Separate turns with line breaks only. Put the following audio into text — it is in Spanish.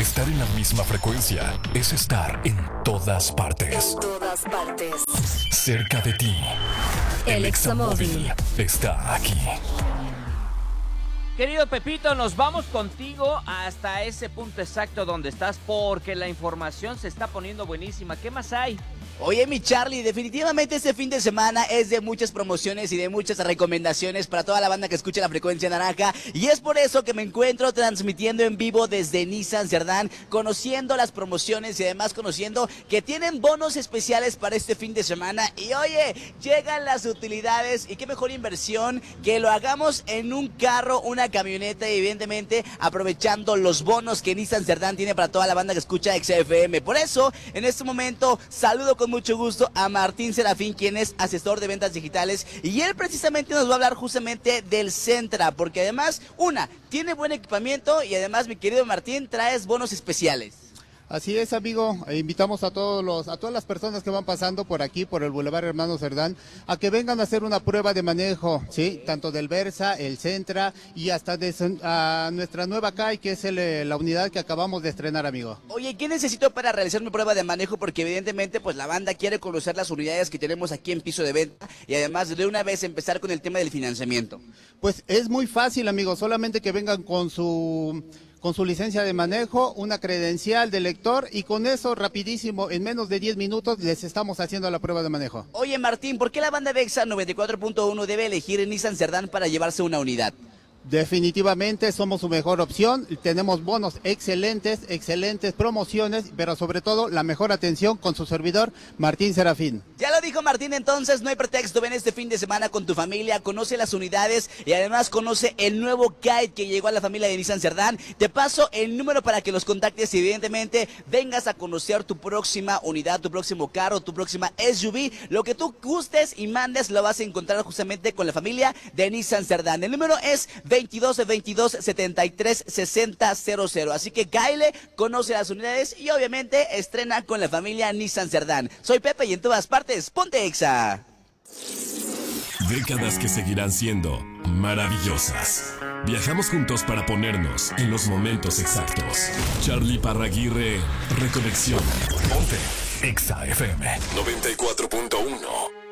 Estar en la misma frecuencia es estar en todas partes.
En todas partes.
Cerca de ti. El Examóvil está aquí.
Querido Pepito, nos vamos contigo hasta ese punto exacto donde estás porque la información se está poniendo buenísima. ¿Qué más hay?
Oye, mi Charlie, definitivamente este fin de semana es de muchas promociones y de muchas recomendaciones para toda la banda que escucha la frecuencia naranja. Y es por eso que me encuentro transmitiendo en vivo desde Nissan Cerdán, conociendo las promociones y además conociendo que tienen bonos especiales para este fin de semana. Y oye, llegan las utilidades y qué mejor inversión que lo hagamos en un carro, una camioneta y evidentemente aprovechando los bonos que Nissan Cerdán tiene para toda la banda que escucha XFM. Por eso, en este momento, saludo con mucho gusto a Martín Serafín, quien es asesor de ventas digitales, y él precisamente nos va a hablar justamente del Sentra, porque además, tiene buen equipamiento y además, mi querido Martín, traes bonos especiales.
Así es, amigo, invitamos a todas las personas que van pasando por aquí, por el Boulevard Hermano Cerdán, a que vengan a hacer una prueba de manejo, ¿sí? Tanto del Versa, el Sentra y hasta a nuestra nueva CAI, que es la unidad que acabamos de estrenar, amigo.
Oye, ¿qué necesito para realizar mi prueba de manejo? Porque evidentemente, pues la banda quiere conocer las unidades que tenemos aquí en piso de venta y además de una vez empezar con el tema del financiamiento.
Pues es muy fácil, amigo, solamente que vengan con su licencia de manejo, una credencial de lector y con eso rapidísimo, en menos de 10 minutos les estamos haciendo la prueba de manejo.
Oye, Martín, ¿por qué la banda Vexa 94.1 debe elegir Nissan Cerdán para llevarse una unidad?
Definitivamente somos su mejor opción, tenemos bonos excelentes promociones, pero sobre todo la mejor atención con su servidor Martín Serafín.
Ya lo dijo Martín, entonces no hay pretexto, ven este fin de semana con tu familia, conoce las unidades y además conoce el nuevo guide que llegó a la familia de Nissan Cerdán. Te paso el número para que los contactes y evidentemente vengas a conocer tu próxima unidad, tu próximo carro, tu próxima SUV, lo que tú gustes y mandes lo vas a encontrar justamente con la familia de Nissan Cerdán. El número es 22 73 60 00. Así que cáele, conoce las unidades y obviamente estrena con la familia Nissan Cerdán. Soy Pepe y en todas partes, ponte Exa.
Décadas que seguirán siendo maravillosas. Viajamos juntos para ponernos en los momentos exactos. Charlie Parraguirre, Reconexión. Ponte Exa FM 94.1.